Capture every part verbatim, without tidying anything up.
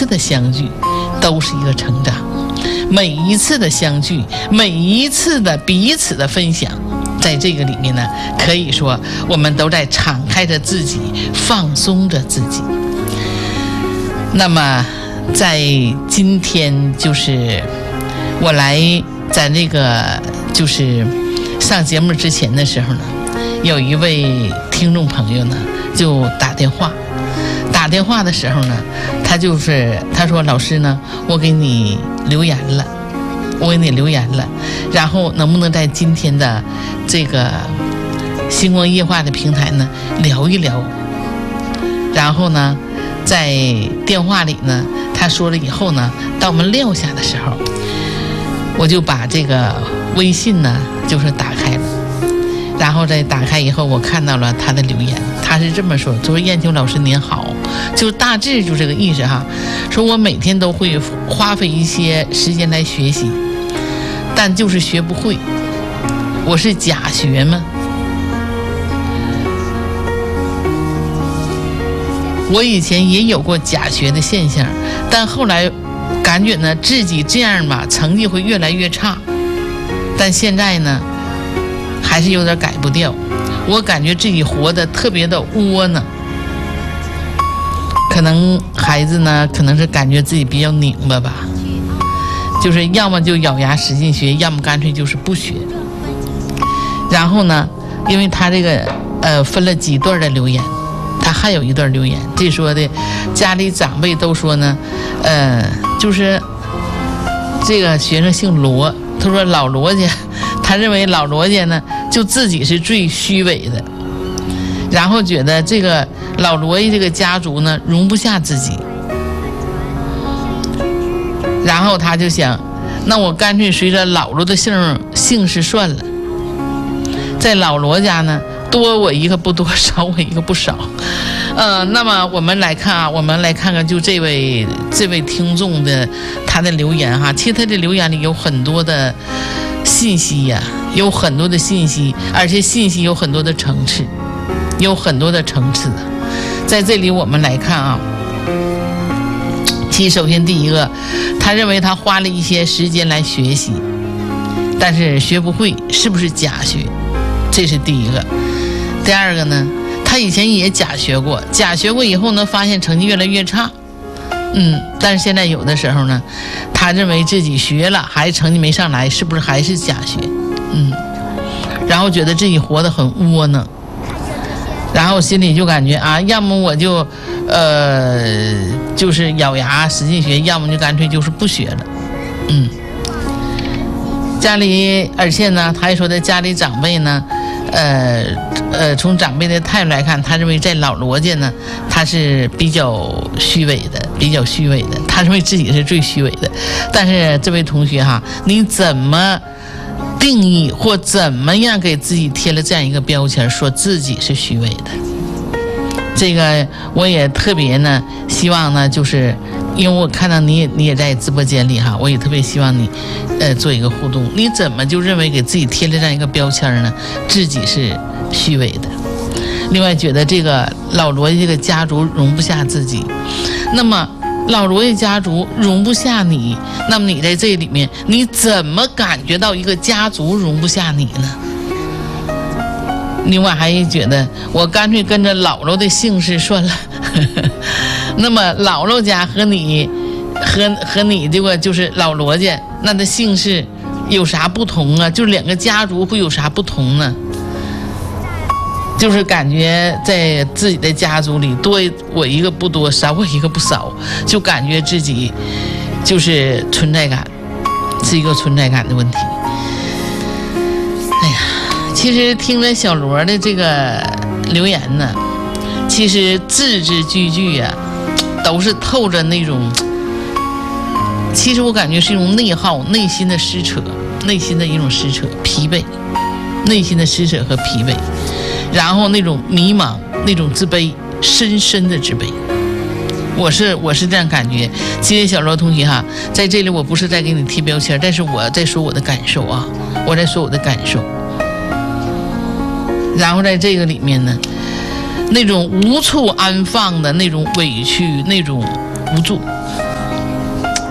次的相聚都是一个成长，每一次的相聚，每一次的彼此的分享，在这个里面呢，可以说我们都在敞开着自己，放松着自己。那么在今天，就是我来在那个就是上节目之前的时候呢，有一位听众朋友呢就打电话打电话的时候呢，他就是他说老师呢，我给你留言了我给你留言了然后能不能在今天的这个星光夜话的平台呢聊一聊。然后呢在电话里呢他说了以后呢，到我们撂下的时候，我就把这个微信呢就是打开了，然后再打开以后，我看到了他的留言，他是这么说，他说燕秋老师您好，就大致就这个意思哈，说我每天都会花费一些时间来学习，但就是学不会，我是假学吗？我以前也有过假学的现象，但后来感觉呢自己这样吧，成绩会越来越差，但现在呢还是有点改不掉，我感觉自己活得特别的窝囊。可能孩子呢可能是感觉自己比较拧巴吧，就是要么就咬牙使劲学，要么干脆就是不学。然后呢因为他这个呃分了几段的留言，他还有一段留言，这说的家里长辈都说呢呃就是这个学生姓罗，他说老罗家，他认为老罗家呢就自己是最虚伪的，然后觉得这个老罗家这个家族呢容不下自己，然后他就想，那我干脆随着老罗的姓姓氏算了，在老罗家呢多我一个不多，少我一个不少。呃，那么我们来看啊，我们来看看就这位这位听众的他的留言哈，其实他的留言里有很多的信息呀、啊，有很多的信息，而且信息有很多的层次，有很多的层次。在这里我们来看啊，其实首先第一个，他认为他花了一些时间来学习，但是学不会，是不是假学？这是第一个。第二个呢，他以前也假学过，假学过以后呢，发现成绩越来越差。嗯，但是现在有的时候呢，他认为自己学了，还成绩没上来，是不是还是假学？嗯，然后觉得自己活得很窝囊，然后心里就感觉啊，要么我就呃就是咬牙使劲学，要么就干脆就是不学了。嗯，家里，而且呢，他还说的家里长辈呢，呃呃，从长辈的态度来看，他认为在老罗家呢，他是比较虚伪的，比较虚伪的，他认为自己是最虚伪的。但是这位同学哈，你怎么定义或怎么样给自己贴了这样一个标签，说自己是虚伪的？这个我也特别呢，希望呢，就是因为我看到你也你也在直播间里哈，我也特别希望你，呃，做一个互动。你怎么就认为给自己贴了这样一个标签呢？自己是虚伪的。另外，觉得这个老罗这个家族容不下自己，那么老罗家家族容不下你，那么你在这里面，你怎么感觉到一个家族容不下你呢？另外还觉得我干脆跟着姥姥的姓氏算了那么姥姥家和你和和你这个就是老罗家那的姓氏有啥不同啊？就两个家族会有啥不同呢？就是感觉在自己的家族里多我一个不多，少我一个不少，就感觉自己就是存在感，是一个存在感的问题。哎呀，其实听了小罗的这个留言呢，其实字字句句啊都是透着那种，其实我感觉是一种内耗，内心的撕扯，内心的一种撕扯，疲惫，内心的撕扯和疲惫，然后那种迷茫，那种自卑，深深的自卑。我是我是这样感觉。其实小罗同学哈，在这里我不是在给你贴标签，但是我在说我的感受啊，我在说我的感受。然后在这个里面呢，那种无处安放的那种委屈，那种无助，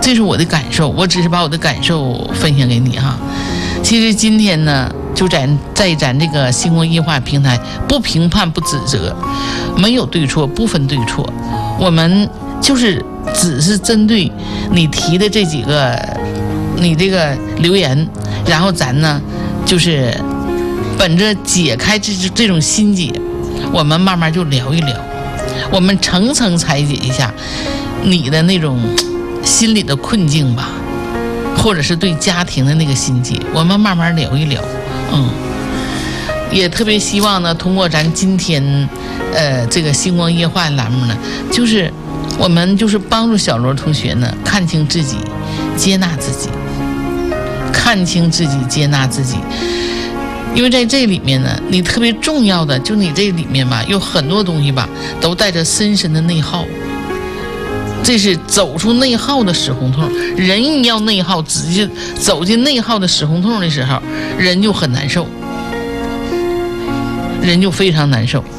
这是我的感受，我只是把我的感受分享给你哈。其实今天呢，就在在咱这个星光夜话平台，不评判不指责，没有对错，不分对错，我们就是只是针对你提的这几个你这个留言，然后咱呢就是本着解开这这种心结，我们慢慢就聊一聊，我们层层拆解一下你的那种心理的困境吧，或者是对家庭的那个心结，我们慢慢聊一聊。嗯，也特别希望呢，通过咱今天呃这个星光夜话栏目呢，就是我们就是帮助小罗同学呢看清自己，接纳自己，看清自己，接纳自己。因为在这里面呢，你特别重要的就你这里面吧，有很多东西吧，都带着深深的内耗。这是走出内耗的死胡同，人要内耗，直接走进内耗的死胡同的时候，人就很难受，人就非常难受。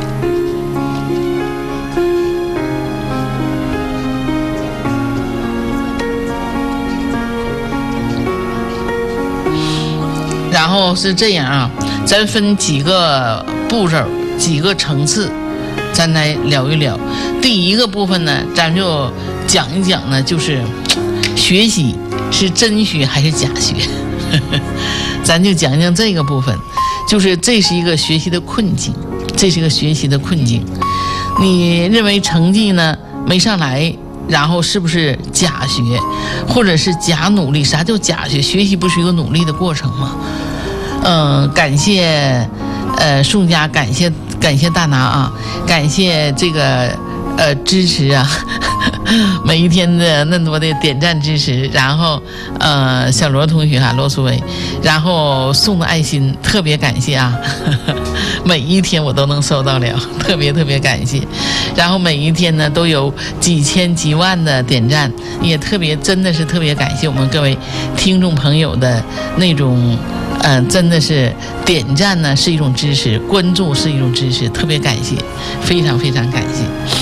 然后是这样啊，咱分几个步骤，几个层次，咱来聊一聊。第一个部分呢，咱就讲一讲呢，就是学习是真学还是假学，咱就讲讲这个部分。就是这是一个学习的困境，这是一个学习的困境。你认为成绩呢没上来，然后是不是假学，或者是假努力？啥叫假学？学习不是一个努力的过程吗？嗯、呃，感谢呃宋家，感谢感谢大拿啊，感谢这个呃支持啊，每一天的那么多的点赞支持，然后呃小罗同学啊，罗苏伟，然后送的爱心特别感谢啊，每一天我都能收到了，特别特别感谢。然后每一天呢都有几千几万的点赞，也特别真的是特别感谢我们各位听众朋友的那种呃真的是点赞呢是一种支持，关注是一种支持，特别感谢，非常非常感谢。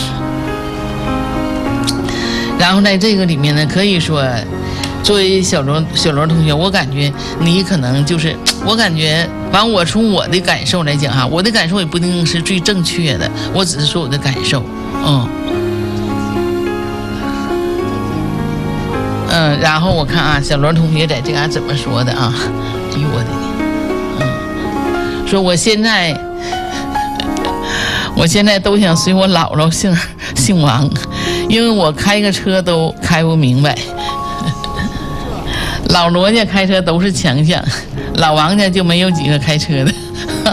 然后在这个里面呢，可以说作为小罗小罗同学，我感觉你可能就是我感觉完我从我的感受来讲哈，我的感受也不一定是最正确的，我只是说我的感受。嗯嗯，然后我看啊，小罗同学在这嘎怎么说的啊？哎呦我的天，嗯，说我现在我现在都想随我姥姥姓姓王，因为我开个车都开不明白。老罗家开车都是强项，老王家就没有几个开车的。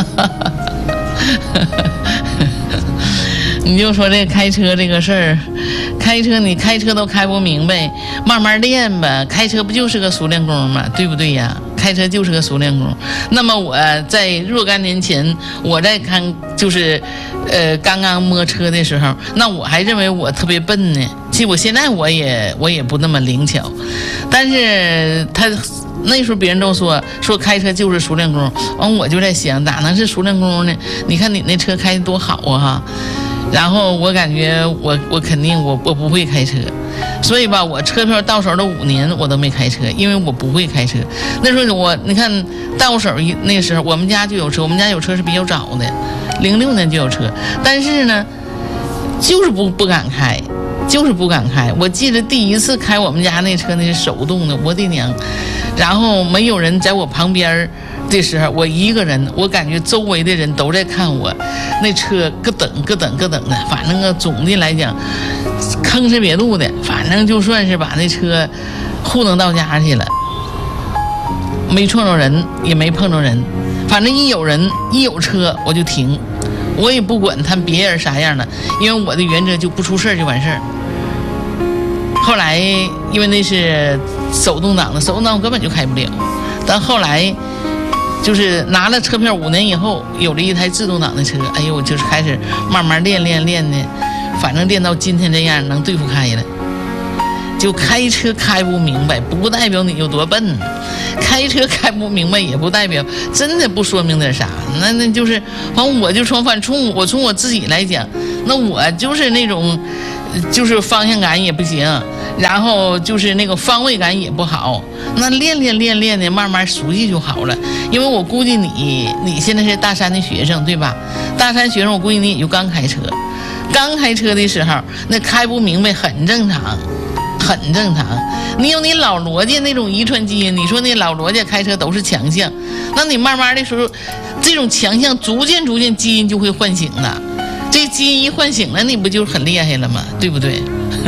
你就说这开车这个事儿，开车你开车都开不明白，慢慢练吧。开车不就是个熟练工吗？对不对呀？开车就是个熟练工。那么我在若干年前，我在看就是呃刚刚摸车的时候，那我还认为我特别笨呢。其实我现在我也我也不那么灵巧，但是他那时候别人都说说开车就是熟练工，完我就在想哪能是熟练工呢？你看你那车开得多好啊哈！然后我感觉我我肯定我我不会开车，所以吧，我车票到手了五年我都没开车，因为我不会开车。那时候我你看到手一那时候我们家就有车，我们家有车是比较早的，零六年就有车，但是呢，就是不不敢开。就是不敢开。我记得第一次开我们家那车那是手动的，我的娘！然后没有人在我旁边的时候，我一个人，我感觉周围的人都在看我，那车咯噔咯噔咯噔的，反正啊总的来讲吭哧瘪肚的，反正就算是把那车糊弄到家去了，没撞着人也没碰着人，反正一有人一有车我就停，我也不管他别人啥样的，因为我的原则就不出事就完事儿。后来因为那是手动挡的，手动挡我根本就开不了，但后来就是拿了车票五年以后，有了一台自动挡的车，哎呦，我就是开始慢慢练练练的，反正练到今天这样能对付开了。就开车开不明白不代表你有多笨，开车开不明白也不代表真的不说明点啥，那那就是反正我就从反从我从我自己来讲，那我就是那种就是方向感也不行，然后就是那个方位感也不好。那练练练练的，慢慢熟悉就好了。因为我估计你你现在是大三的学生对吧？大三学生，我估计你也就刚开车，刚开车的时候那开不明白很正常，很正常。你有你老罗家那种遗传基因，你说那老罗家开车都是强项，那你慢慢的时候，这种强项逐渐逐渐基因就会唤醒了。这基因一唤醒了，你不就很厉害了吗？对不对？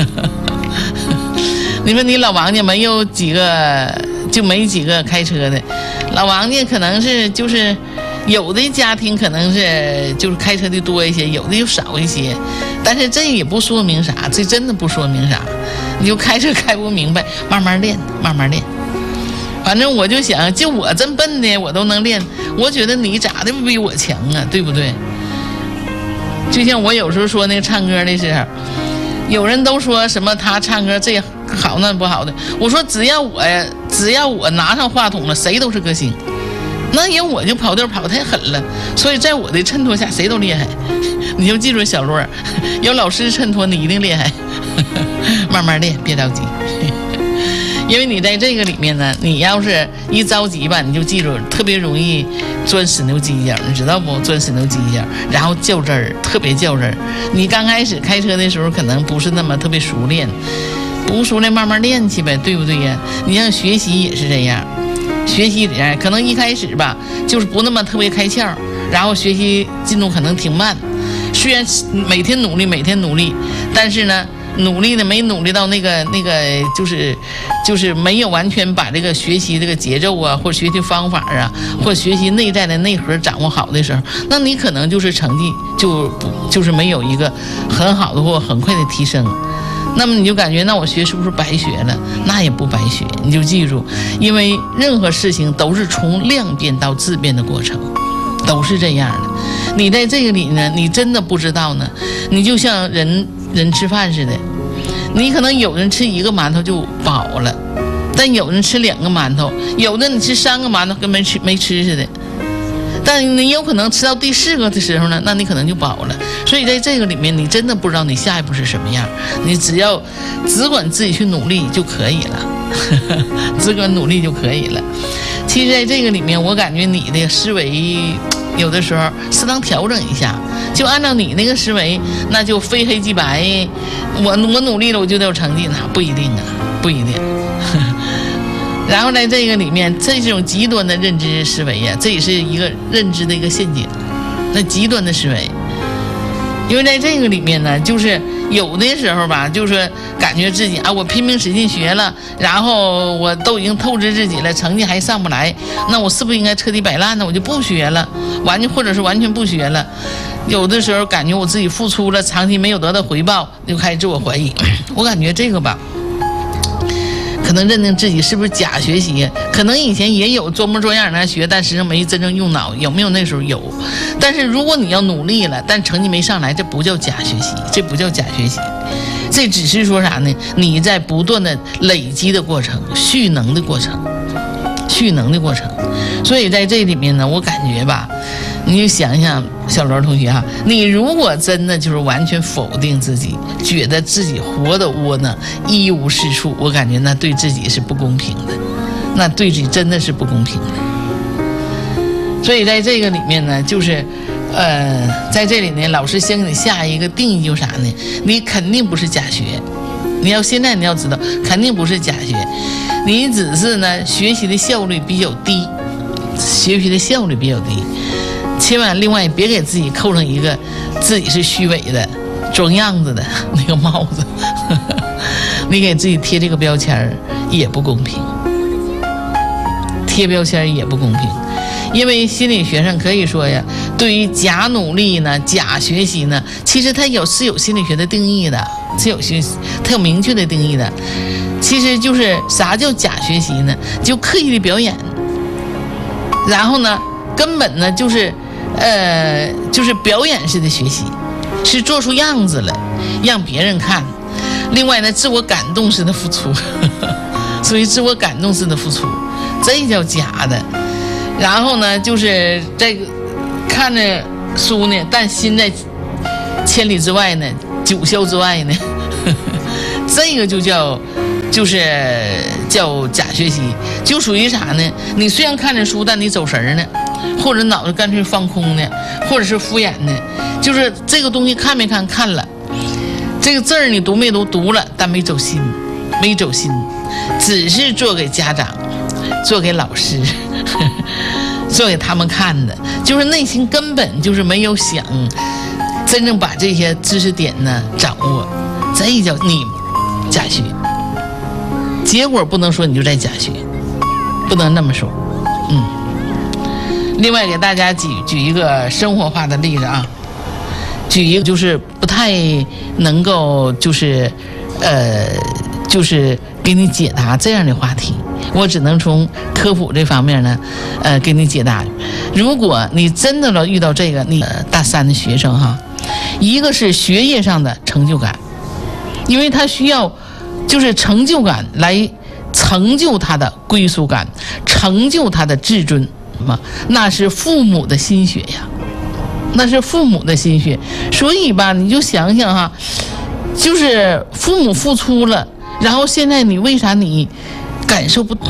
你说你老王家没有几个，就没几个开车的。老王家可能是就是有的家庭可能是就是开车的多一些，有的就少一些。但是这也不说明啥，这真的不说明啥。你就开车开不明白，慢慢练，慢慢练。反正我就想，就我这么笨的，我都能练。我觉得你咋的不比我强啊？对不对？就像我有时候说那个唱歌的时候，有人都说什么他唱歌这好那不好的，我说只要我只要我拿上话筒了，谁都是歌星。那人我就跑调跑太狠了，所以在我的衬托下，谁都厉害。你就记住小罗，有老师衬托，你一定厉害。慢慢练，别着急。因为你在这个里面呢，你要是一着急吧，你就记住特别容易钻死牛犄角，你知道不？钻死牛犄角，然后较真儿，特别较真儿。你刚开始开车的时候可能不是那么特别熟练，不熟练慢慢练去呗，对不对呀？你像学习也是这样，学习这样，可能一开始吧就是不那么特别开窍，然后学习进度可能挺慢。虽然每天努力，每天努力，但是呢，努力的没努力到那个那个，就是就是没有完全把这个学习这个节奏啊，或者学习方法啊，或者学习内在的内核掌握好的时候，那你可能就是成绩就不就是没有一个很好的或很快的提升。那么你就感觉那我学是不是白学了？那也不白学，你就记住，因为任何事情都是从量变到质变的过程，都是这样的。你在这个里呢，你真的不知道呢，你就像人人吃饭似的，你可能有人吃一个馒头就饱了，但有人吃两个馒头，有的你吃三个馒头跟没吃没吃似的。但你有可能吃到第四个的时候呢，那你可能就饱了。所以在这个里面，你真的不知道你下一步是什么样，你只要只管自己去努力就可以了，呵呵，只管努力就可以了。其实在这个里面，我感觉你的思维有的时候适当调整一下，就按照你那个思维，那就非黑即白。我我努力了，我就得有成绩，那不一定啊，不一定。呵呵，然后在这个里面，这种极端的认知思维呀、啊，这也是一个认知的一个陷阱。那极端的思维，因为在这个里面呢，就是有的时候吧，就是感觉自己啊，我拼命使劲学了，然后我都已经透支自己了，成绩还上不来，那我是不是应该彻底摆烂呢？我就不学了，完全或者是完全不学了。有的时候感觉我自己付出了，长期没有得到回报，就开始自我怀疑。我感觉这个吧，可能认定自己是不是假学习，可能以前也有装模作样的学，但实际上没真正用脑，有没有？那时候有。但是如果你要努力了，但成绩没上来，这不叫假学习，这不叫假学习，这只是说啥呢？你在不断的累积的过程，蓄能的过程，蓄能的过程。所以在这里面呢，我感觉吧，你就想想小罗同学哈，你如果真的就是完全否定自己，觉得自己活得窝囊，一无是处，我感觉那对自己是不公平的，那对自己真的是不公平的。所以在这个里面呢，就是呃，在这里呢，老师先给你下一个定义，就是啥呢？你肯定不是假学，你要现在你要知道，肯定不是假学，你只是呢学习的效率比较低，学习的效率比较低。千万另外别给自己扣上一个自己是虚伪的、装样子的那个帽子，呵呵，你给自己贴这个标签也不公平，贴标签也不公平。因为心理学上可以说呀，对于假努力呢、假学习呢，其实它有是有心理学的定义的，是有学它有明确的定义的。其实就是啥叫假学习呢？就刻意的表演，然后呢，根本呢就是呃就是表演式的学习，是做出样子来让别人看。另外呢，自我感动式的付出，呵呵，所以自我感动式的付出，这叫假的。然后呢，就是这个看着书呢，但心在千里之外呢，九霄之外呢， 这个就叫就是叫假学习，就属于啥呢？你虽然看着书，但你走神呢，或者脑子干脆放空呢，或者是敷衍呢，就是这个东西看没看看了，这个字儿你读没读读了，但没走心，没走心，只是做给家长，做给老师，做给他们看的，就是内心根本就是没有想真正把这些知识点呢掌握，这叫你假学。结果不能说你就在假学，不能那么说。嗯。另外给大家举举一个生活化的例子啊，举一个就是不太能够就是呃就是给你解答这样的话题，我只能从科普这方面呢呃给你解答。如果你真的了遇到这个，你、呃、大三的学生哈，一个是学业上的成就感，因为他需要就是成就感来成就他的归属感，成就他的自尊嘛，那是父母的心血呀，那是父母的心血。所以吧，你就想想哈，就是父母付出了，然后现在你为啥你感受不？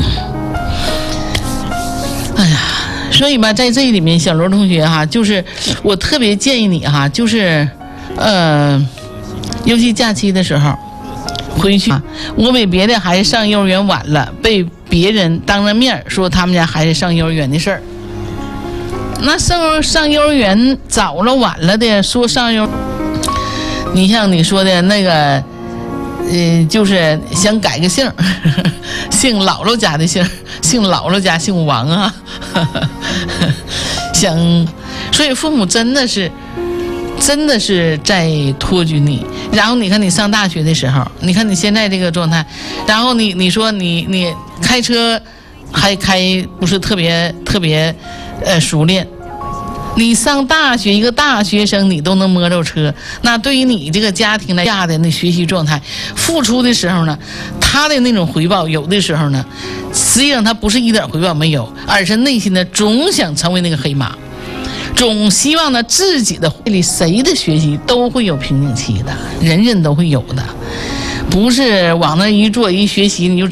哎呀，所以吧，在这里面，小罗同学哈，就是我特别建议你哈，就是呃，尤其假期的时候。回去，我比别的孩子上幼儿园晚了，被别人当着面说他们家孩子上幼儿园的事儿。那上上幼儿园早了晚了的说上幼，你像你说的那个，呃，就是想改个姓，呵呵姓姥姥家的姓，姓姥姥家姓王啊，呵呵想，所以父母真的是。真的是在托举你，然后你看你上大学的时候，你看你现在这个状态，然后你你说你你开车还开不是特别特别呃熟练，你上大学一个大学生你都能摸着车，那对于你这个家庭来下的那学习状态付出的时候呢，他的那种回报有的时候呢，实际上他不是一点回报没有，而是内心呢总想成为那个黑马。总希望呢自己的里谁的学习都会有瓶颈期的，人人都会有的，不是往那一坐一学习你就